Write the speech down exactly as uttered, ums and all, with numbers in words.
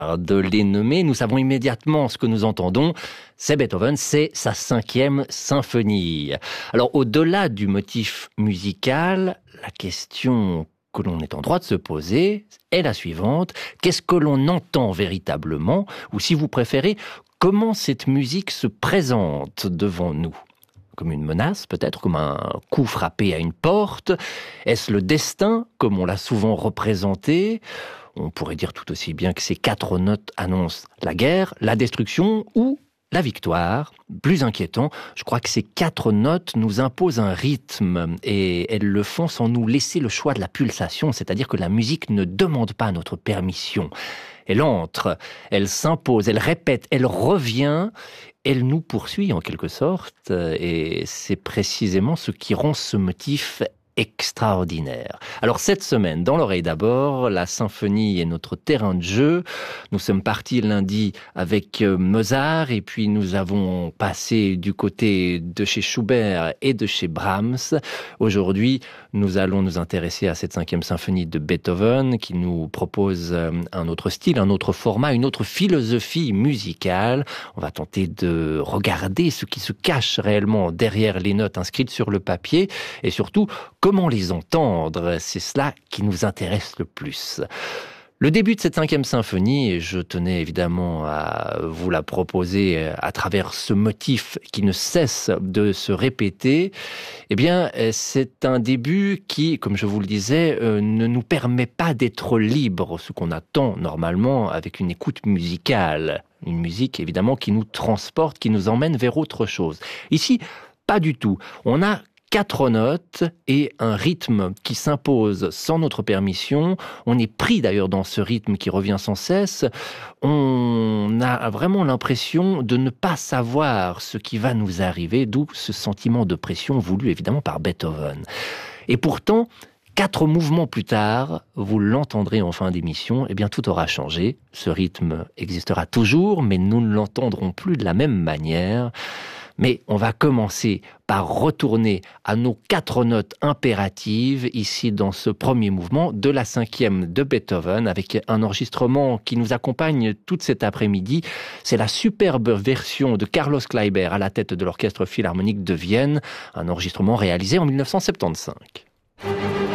de les nommer, nous savons immédiatement ce que nous entendons. C'est Beethoven, c'est sa cinquième symphonie. Alors, au-delà du motif musical, la question que l'on est en droit de se poser est la suivante. Qu'est-ce que l'on entend véritablement? Ou si vous préférez, comment cette musique se présente devant nous? Comme une menace, peut-être, comme un coup frappé à une porte? Est-ce le destin, comme on l'a souvent représenté? On pourrait dire tout aussi bien que ces quatre notes annoncent la guerre, la destruction ou la victoire. Plus inquiétant, je crois que ces quatre notes nous imposent un rythme et elles le font sans nous laisser le choix de la pulsation, c'est-à-dire que la musique ne demande pas notre permission. Elle entre, elle s'impose, elle répète, elle revient, elle nous poursuit en quelque sorte et c'est précisément ce qui rend ce motif extraordinaire. Alors cette semaine, dans l'oreille d'abord, la symphonie est notre terrain de jeu. Nous sommes partis lundi avec Mozart et puis nous avons passé du côté de chez Schubert et de chez Brahms. Aujourd'hui, nous allons nous intéresser à cette cinquième symphonie de Beethoven qui nous propose un autre style, un autre format, une autre philosophie musicale. On va tenter de regarder ce qui se cache réellement derrière les notes inscrites sur le papier et surtout comment les entendre, c'est cela qui nous intéresse le plus. Le début de cette cinquième symphonie, et je tenais évidemment à vous la proposer à travers ce motif qui ne cesse de se répéter, eh bien, c'est un début qui, comme je vous le disais, ne nous permet pas d'être libres, ce qu'on attend normalement avec une écoute musicale. Une musique, évidemment, qui nous transporte, qui nous emmène vers autre chose. Ici, pas du tout. On a quatre notes et un rythme qui s'impose sans notre permission. On est pris d'ailleurs dans ce rythme qui revient sans cesse. On a vraiment l'impression de ne pas savoir ce qui va nous arriver, d'où ce sentiment de pression voulu évidemment par Beethoven. Et pourtant, quatre mouvements plus tard, vous l'entendrez en fin d'émission, eh bien tout aura changé. Ce rythme existera toujours, mais nous ne l'entendrons plus de la même manière. Mais on va commencer par retourner à nos quatre notes impératives, ici dans ce premier mouvement de la cinquième de Beethoven, avec un enregistrement qui nous accompagne toute cet après-midi. C'est la superbe version de Carlos Kleiber à la tête de l'Orchestre Philharmonique de Vienne, un enregistrement réalisé en mille neuf cent soixante-quinze.